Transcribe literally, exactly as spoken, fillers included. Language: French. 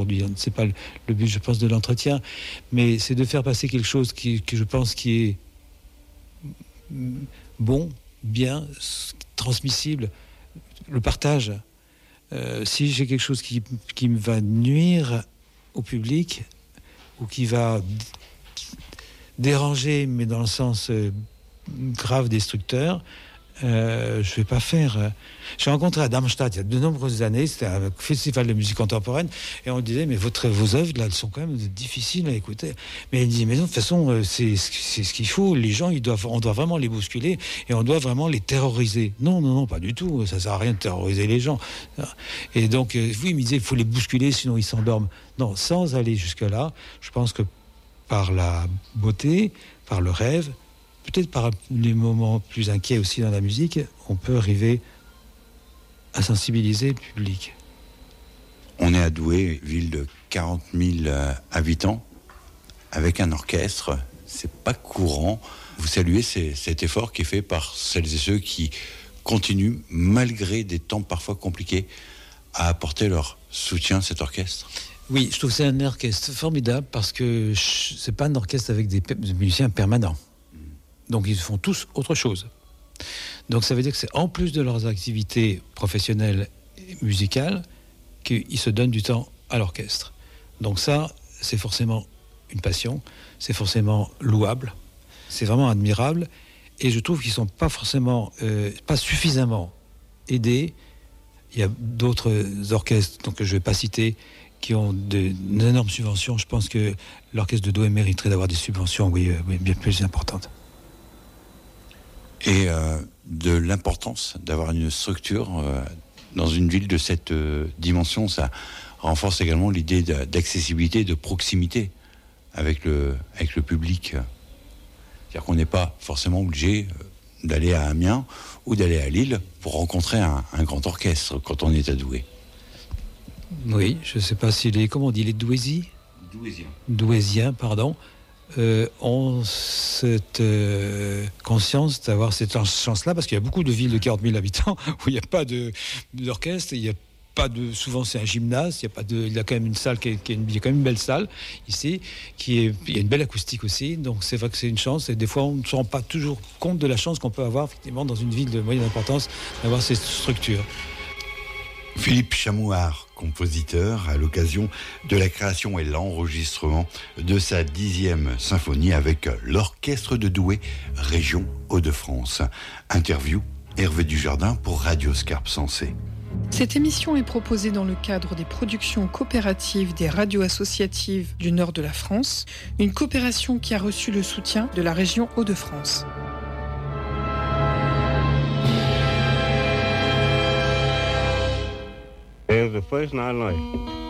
aujourd'hui. C'est pas le, le but, je pense, de l'entretien, mais c'est de faire passer quelque chose qui, que je pense qui est bon, bien, transmissible, le partage. Euh, si j'ai quelque chose qui, qui me va nuire au public ou qui va d- déranger, mais dans le sens euh, grave, destructeur, Euh, je ne vais pas faire. J'ai rencontré à Darmstadt il y a de nombreuses années, c'était un festival de musique contemporaine, et on disait mais votre, vos œuvres là, elles sont quand même difficiles à écouter. Mais il dit mais non, de toute façon c'est, c'est ce qu'il faut. Les gens, ils doivent, on doit vraiment les bousculer et on doit vraiment les terroriser. Non, non, non, pas du tout. Ça sert à rien de terroriser les gens. Et donc oui, il me disait il faut les bousculer sinon ils s'endorment. Non, sans aller jusque là, je pense que par la beauté, par le rêve, peut-être par les moments plus inquiets aussi dans la musique, on peut arriver à sensibiliser le public. On est à Douai, ville de quarante mille habitants, avec un orchestre. C'est pas courant. Vous saluez ces, cet effort qui est fait par celles et ceux qui continuent, malgré des temps parfois compliqués, à apporter leur soutien à cet orchestre. Oui, je trouve que c'est un orchestre formidable parce que c'est pas un orchestre avec des, des musiciens permanents. Donc ils font tous autre chose. Donc ça veut dire que c'est en plus de leurs activités professionnelles et musicales qu'ils se donnent du temps à l'orchestre. Donc ça, c'est forcément une passion, c'est forcément louable, c'est vraiment admirable, et je trouve qu'ils ne sont pas forcément, euh, pas suffisamment aidés. Il y a d'autres orchestres donc, que je ne vais pas citer qui ont d'énormes subventions. Je pense que l'orchestre de Douai mériterait d'avoir des subventions oui, euh, oui, bien plus importantes. Et euh, de l'importance d'avoir une structure euh, dans une ville de cette euh, dimension, ça renforce également l'idée d'accessibilité, de proximité avec le, avec le public. C'est-à-dire qu'on n'est pas forcément obligé d'aller à Amiens ou d'aller à Lille pour rencontrer un, un grand orchestre quand on est à Douai. Oui, je ne sais pas si les, comment on dit, les Douaisiens Douaisiens. Douaisiens, pardon. Euh, ont cette euh, conscience d'avoir cette chance-là, parce qu'il y a beaucoup de villes de quarante mille habitants où il n'y a pas de, d'orchestre, il y a pas de, souvent c'est un gymnase, il y a pas de, il y a quand même une salle qui est, qui est une, il y a quand même une belle salle ici, qui est, il y a une belle acoustique aussi, donc c'est vrai que c'est une chance, et des fois on ne se rend pas toujours compte de la chance qu'on peut avoir effectivement dans une ville de moyenne importance d'avoir ces structures. Philippe Chamouard, compositeur, à l'occasion de la création et l'enregistrement de sa dixième symphonie avec l'Orchestre de Douai, région Hauts-de-France. Interview, Hervé Dujardin pour Radio Scarpe Sensée. Cette émission est proposée dans le cadre des productions coopératives des radios associatives du nord de la France, une coopération qui a reçu le soutien de la région Hauts-de-France. It was the first night I liked.